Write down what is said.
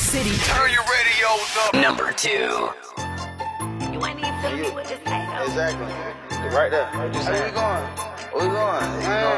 city. Turn your radios up. Number 2. You ain't even telling me what this ain't. Exactly. Right there. What you saying? Where we going? Where we going?